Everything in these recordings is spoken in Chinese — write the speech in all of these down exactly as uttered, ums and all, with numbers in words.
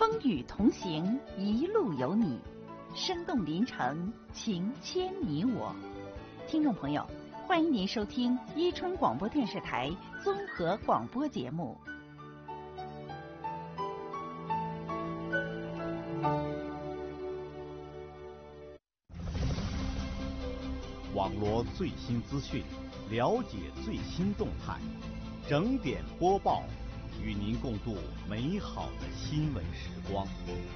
风雨同行，一路有你，生动临城，情牵你我。听众朋友，欢迎您收听伊春广播电视台综合广播节目。 网罗最新资讯，了解最新动态，整点播报，与您共度美好的新闻时光。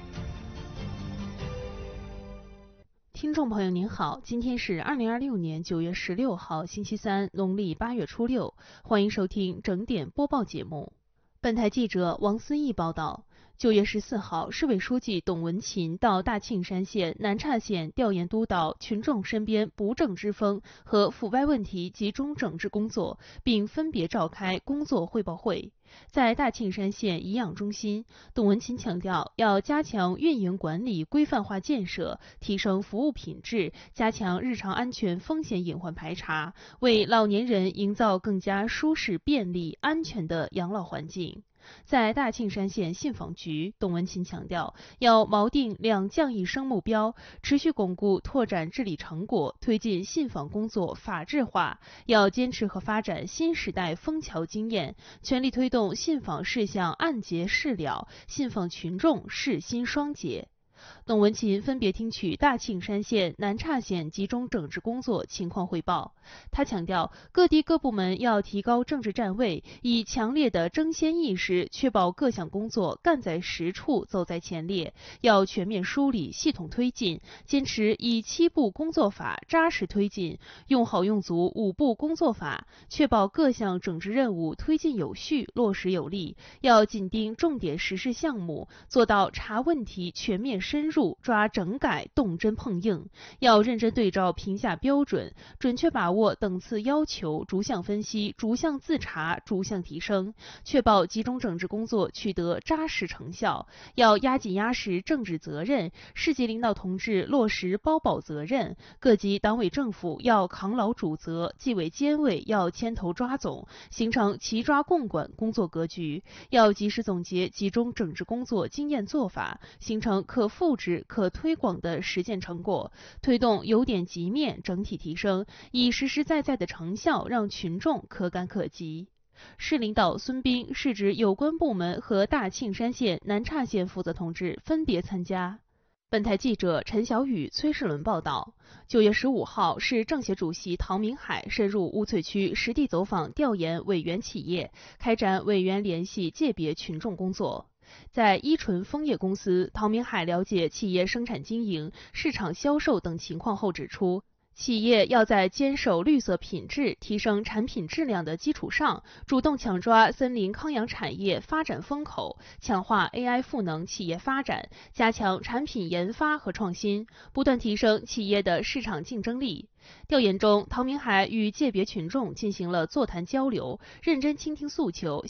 听众朋友您好，今天是二零二六年九月十六号星期三，农历八月初六，欢迎收听整点播报节目。本台记者王思义报道。九月十四号，市委书记董文勤到大庆山县南岔县调研督导群众身边不正之风和腐败问题集中整治工作，并分别召开工作汇报会。在大庆山县颐养中心，董文勤强调要加强运营管理规范化建设，提升服务品质，加强日常安全风险隐患排查，为老年人营造更加舒适、便利、安全的养老环境。在大庆山县信访局，董文勤强调，要锚定两降一升目标，持续巩固拓展治理成果，推进信访工作法治化，要坚持和发展新时代枫桥经验，全力推动信访事项按揭事了，信访群众事心双结。董文勤分别听取大庆山县、南岔县集中整治工作情况汇报。他强调，各地各部门要提高政治站位，以强烈的争先意识确保各项工作干在实处、走在前列，要全面梳理、系统推进，坚持以七步工作法扎实推进，用好用足五步工作法，确保各项整治任务推进有序、落实有力。要紧盯重点实施项目，做到查问题全面深入，抓整改动真碰硬，要认真对照评价标准，准确把握等次要求，逐项分析、逐项自查、逐项提升，确保集中整治工作取得扎实成效。要压紧压实政治责任，市级领导同志落实包保责任，各级党委政府要扛牢主责，纪委监委要牵头抓总，形成齐抓共管工作格局。要及时总结集中整治工作经验做法，形成可复制、可推广的实践成果，推动由点及面整体提升，以实实在在的成效让群众可感可及。市领导孙斌、市直有关部门和大庆山县、南岔县负责同志分别参加。本台记者陈小雨、崔世伦报道。九月十五号，市政协主席唐明海深入乌翠区实地走访调研委员企业，开展委员联系界别群众工作。在依纯枫叶公司，唐明海了解企业生产经营、市场销售等情况后指出，企业要在坚守绿色品质、提升产品质量的基础上，主动抢抓森林康养产业发展风口，强化 A I 赋能企业发展，加强产品研发和创新，不断提升企业的市场竞争力。调研中，唐明海与界别群众进行了座谈交流，认真倾听诉求，